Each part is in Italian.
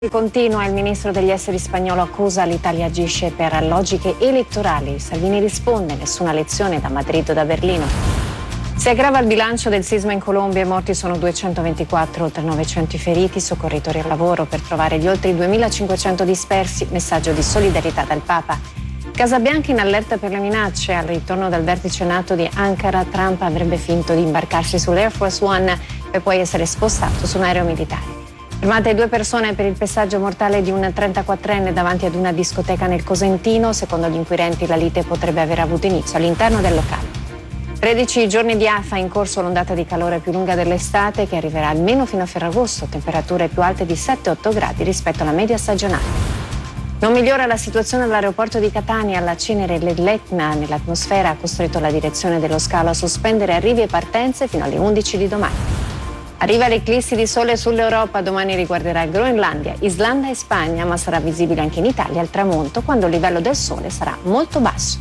Continua, il ministro degli esteri spagnolo accusa l'Italia agisce per logiche elettorali. Salvini risponde: nessuna lezione da Madrid o da Berlino. Si aggrava il bilancio del sisma in Colombia, i morti sono 224, oltre 900 i feriti, soccorritori al lavoro per trovare gli oltre 2500 dispersi, messaggio di solidarietà dal Papa. Casa Bianca in allerta per le minacce, al ritorno dal vertice NATO di Ankara, Trump avrebbe finto di imbarcarsi sull'Air Force One per poi essere spostato su un aereo militare. Fermate 2 persone per il pestaggio mortale di un 34enne davanti ad una discoteca nel Cosentino. Secondo gli inquirenti la lite potrebbe aver avuto inizio all'interno del locale. 13 giorni di afa, in corso l'ondata di calore più lunga dell'estate che arriverà almeno fino a Ferragosto, temperature più alte di 7-8 gradi rispetto alla media stagionale. Non migliora la situazione all'aeroporto di Catania, la cenere dell'Etna nell'atmosfera ha costretto la direzione dello scalo a sospendere arrivi e partenze fino alle 11 di domani. Arriva l'eclissi di sole sull'Europa, domani riguarderà Groenlandia, Islanda e Spagna, ma sarà visibile anche in Italia al tramonto quando il livello del sole sarà molto basso.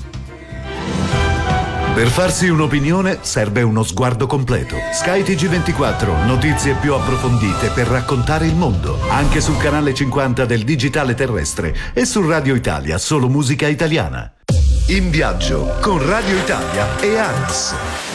Per farsi un'opinione serve uno sguardo completo. Sky TG24, notizie più approfondite per raccontare il mondo, anche sul canale 50 del digitale terrestre e su Radio Italia, solo musica italiana. In viaggio con Radio Italia e ANAS.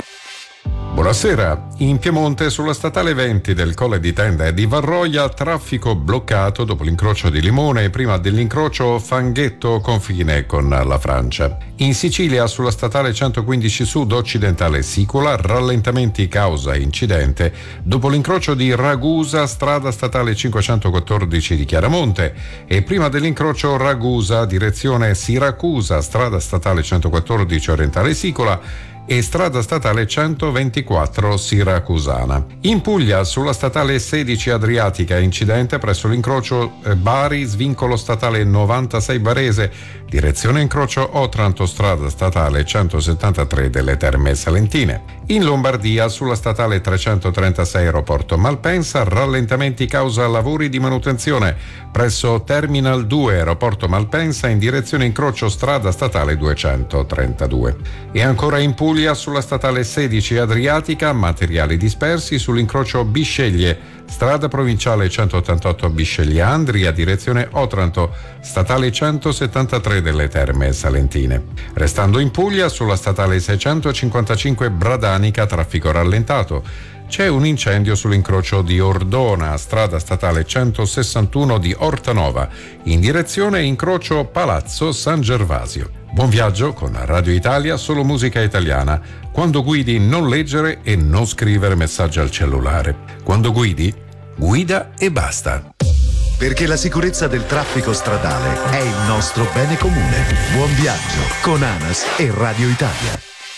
Buonasera. In Piemonte, sulla statale 20 del Colle di Tenda e di Varroia, traffico bloccato dopo l'incrocio di Limone e prima dell'incrocio Fanghetto confine con la Francia. In Sicilia, sulla statale 115 Sud occidentale Sicola, rallentamenti causa incidente dopo l'incrocio di Ragusa, strada statale 514 di Chiaramonte, e prima dell'incrocio Ragusa, direzione Siracusa, strada statale 114 orientale Sicola e strada statale 124 Siracusana. In Puglia, sulla statale 16 Adriatica, incidente presso l'incrocio Bari, svincolo statale 96 Barese, direzione incrocio Otranto, strada statale 173 delle Terme Salentine. In Lombardia, sulla statale 336 aeroporto Malpensa, rallentamenti causa lavori di manutenzione presso Terminal 2 aeroporto Malpensa in direzione incrocio strada statale 232. E ancora in Puglia, sulla statale 16 Adriatica, materiali dispersi sull'incrocio Bisceglie, strada provinciale 188 Bisceglie-Andria, direzione Otranto, statale 173 delle Terme Salentine. Restando in Puglia, sulla statale 655 Bradanica, traffico rallentato. C'è un incendio sull'incrocio di Ordona, strada statale 161 di Ortanova, in direzione incrocio Palazzo San Gervasio. Buon viaggio con Radio Italia, solo musica italiana. Quando guidi, non leggere e non scrivere messaggi al cellulare. Quando guidi, guida e basta. Perché la sicurezza del traffico stradale è il nostro bene comune. Buon viaggio con ANAS e Radio Italia.